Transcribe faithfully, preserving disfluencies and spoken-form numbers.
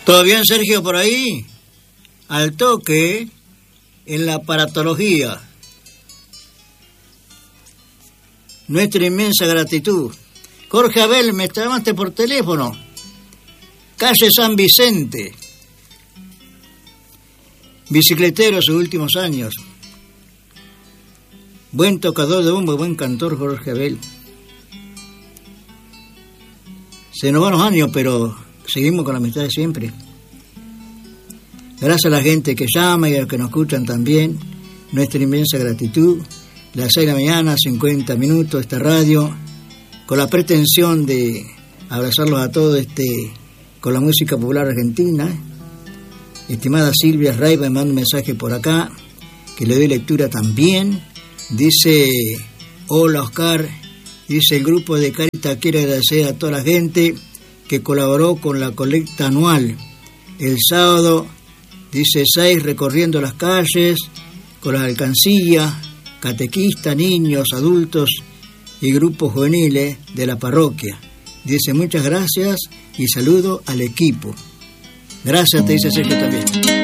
¿Todo bien, Sergio, por ahí? Al toque, en la aparatología. Nuestra inmensa gratitud. Jorge Abel, me llamaste por teléfono. Calle San Vicente. Bicicletero sus últimos años. Buen tocador de bombo y buen cantor Jorge Abel. Se nos van los años, pero seguimos con la amistad de siempre. Gracias a la gente que llama y a los que nos escuchan también. Nuestra inmensa gratitud. Las seis de la mañana, cincuenta minutos, esta radio, con la pretensión de abrazarlos a todos este, con la música popular argentina. Estimada Silvia Raiva, me manda un mensaje por acá, que le doy lectura también. Dice, hola Oscar, dice el grupo de Caritas quiere agradecer a toda la gente que colaboró con la colecta anual. El sábado, dice seis, recorriendo las calles, con las alcancías, catequistas, niños, adultos y grupos juveniles de la parroquia. Dice muchas gracias y saludo al equipo. Gracias, te dice Sergio también.